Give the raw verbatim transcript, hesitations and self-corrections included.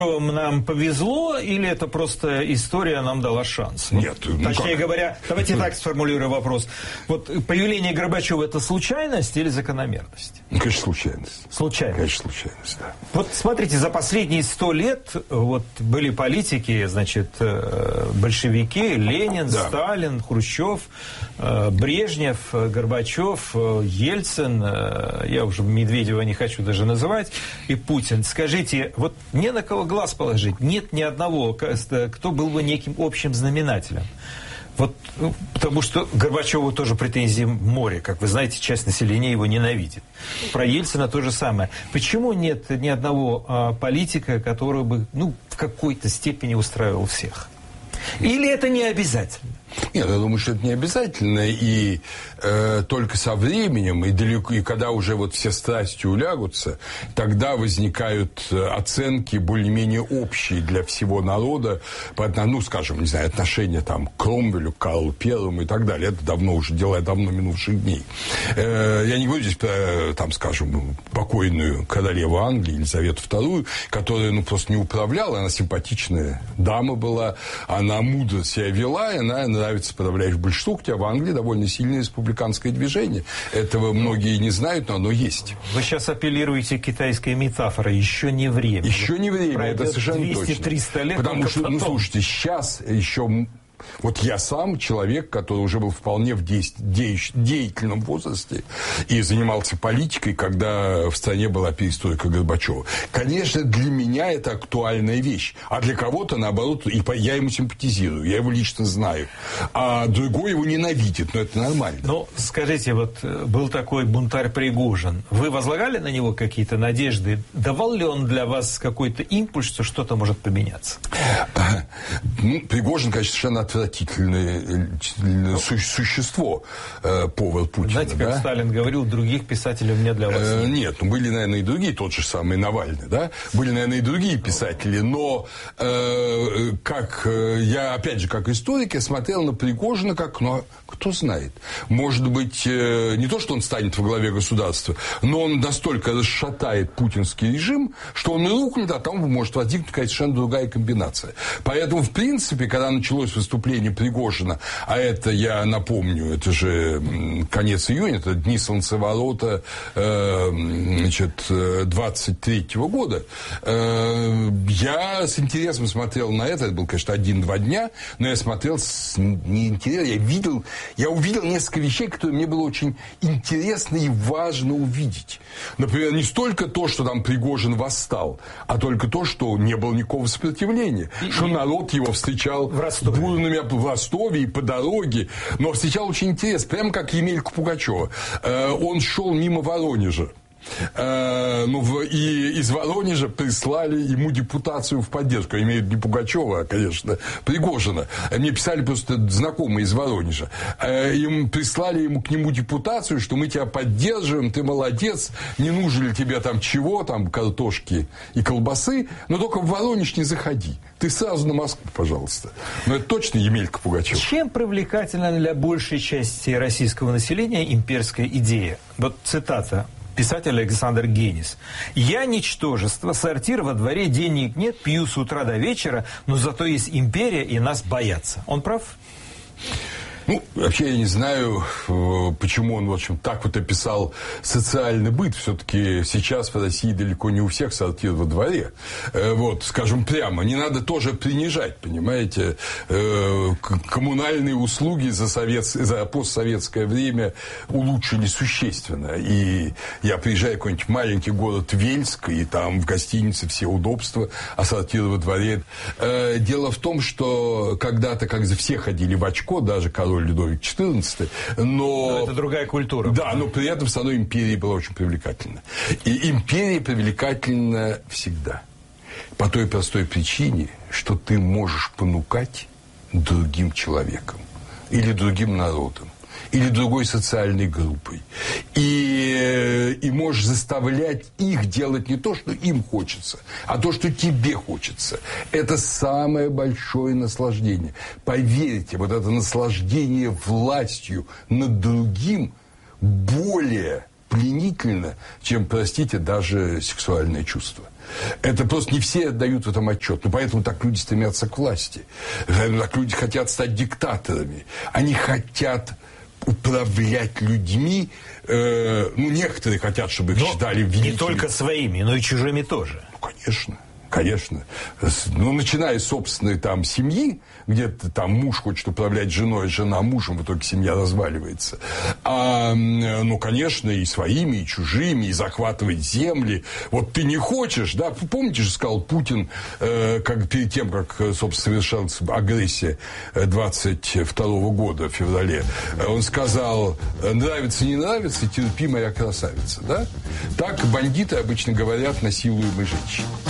нам повезло, или это просто история нам дала шанс? Нет. Ну Точнее как? говоря, давайте так сформулирую вопрос. Вот появление Горбачева – это случайность или закономерность? Ну, конечно, случайность. Случайность. Конечно, случайность, да. Вот смотрите, за последние сто лет вот были политики, значит, большевики, Ленин, да. Сталин, Хрущев, Брежнев, Горбачев, Ельцин, я уже Медведева не хочу даже называть, и Путин. Скажите, вот не на кого глаз положить, нет ни одного, кто был бы неким общим знаменателем. Вот, ну, потому что Горбачеву тоже претензии море. Как вы знаете, часть населения его ненавидит. Про Ельцина то же самое. Почему нет ни одного а, политика, который бы ну, в какой-то степени устраивал всех? Или это не обязательно? Нет, я думаю, что это не обязательно, и э, только со временем, и, далеко, и когда уже вот все страсти улягутся, тогда возникают оценки более-менее общие для всего народа, по, ну, скажем, не знаю, отношения там, к Кромвелю, к Карлу Первому и так далее. Это давно уже, дела давно минувших дней. Э, я не говорю здесь про, там, скажем, покойную королеву Англии, Елизавету Вторую, которая, ну, просто не управляла, она симпатичная дама была, она мудро себя вела, и она нравится подавляющее большинству, хотя в Англии довольно сильное республиканское движение. Этого многие не знают, но оно есть. Вы сейчас апеллируете к китайской метафоре. Еще не время. Еще не время, пройдет это совершенно двести-триста точно. лет. Потому что, потом. ну, слушайте, сейчас еще... Вот я сам человек, который уже был вполне в деятельном возрасте и занимался политикой, когда в стране была перестройка Горбачева. Конечно, для меня это актуальная вещь. А для кого-то, наоборот, и я ему симпатизирую, я его лично знаю. А другой его ненавидит, но это нормально. Ну, скажите, вот был такой бунтарь Пригожин. Вы возлагали на него какие-то надежды? Давал ли он для вас какой-то импульс, что что-то может поменяться? Ну, Пригожин, конечно, совершенно отвратительное су- существо, э, повар Путина. Знаете, как да? Сталин говорил, других писателей у меня для вас э, нет. Нет, ну были, наверное, и другие, тот же самый Навальный, да? Были, наверное, и другие писатели, но э, как э, я, опять же, как историк, я смотрел на Пригожина как, ну, кто знает, может быть, э, не то, что он станет во главе государства, но он настолько расшатает путинский режим, что он рухнет, а там может возникнуть какая-то совершенно другая комбинация. Поэтому, в принципе, когда началось выступление Пригожина, а это, я напомню, это же конец июня, это дни солнцеворота э, значит, двадцать третьего года, э, я с интересом смотрел на это, это был, конечно, один-два дня, но я смотрел с неинтересом, я видел, я увидел несколько вещей, которые мне было очень интересно и важно увидеть. Например, не столько то, что там Пригожин восстал, а только то, что не было никакого сопротивления, и, что и... народ его встречал в Ростове. бурными в Ростове и по дороге, но встречал очень интересно, прямо как Емелька Пугачева. Э, он шел мимо Воронежа. Э, ну, в, и из Воронежа прислали ему депутацию в поддержку. Имеют не Пугачева, а, конечно, Пригожина. Мне писали просто знакомые из Воронежа. Э, им прислали ему к нему депутацию, что мы тебя поддерживаем, ты молодец, не нужно ли тебе там чего, там картошки и колбасы, но только в Воронеж не заходи. Ты сразу на Москву, пожалуйста. Но это точно Емелька Пугачев. Чем привлекательна для большей части российского населения имперская идея? Вот цитата. Писатель Александр Генис. «Я ничтожество, сортир во дворе, денег нет, пью с утра до вечера, но зато есть империя, и нас боятся». Он прав? Ну, вообще я не знаю, почему он, в общем, так вот описал социальный быт. Все-таки сейчас в России далеко не у всех сортир во дворе. Вот, скажем прямо, не надо тоже принижать, понимаете. Коммунальные услуги за, совет... за постсоветское время улучшились существенно. И я приезжаю в какой-нибудь маленький город Вельск, и там в гостинице все удобства, а сортир во дворе. Дело в том, что когда-то, как все ходили в очко, даже король Людовик четырнадцатый, но... но... Это другая культура. Да, но при этом самой империя была очень привлекательна. И империя привлекательна всегда. По той простой причине, что ты можешь понукать другим человеком или другим народом, или другой социальной группой. И, и можешь заставлять их делать не то, что им хочется, а то, что тебе хочется. Это самое большое наслаждение. Поверьте, вот это наслаждение властью над другим более пленительно, чем, простите, даже сексуальное чувство. Это просто не все отдают в этом отчет. Ну, поэтому так люди стремятся к власти. Так люди хотят стать диктаторами. Они хотят управлять людьми. Э, ну, некоторые хотят, чтобы их но считали великими. Не только своими, но и чужими тоже. Ну, конечно. Конечно. Ну, начиная с собственной там семьи, где-то там муж хочет управлять женой, жена мужем, в итоге семья разваливается. А, ну, конечно, и своими, и чужими, и захватывать земли. Вот ты не хочешь, да? Помните же, сказал Путин, э, как, перед тем, как, собственно, совершалась агрессия двадцать второго года, в феврале, он сказал, нравится, не нравится, терпи, моя красавица, да? Так бандиты обычно говорят насилуемой женщине.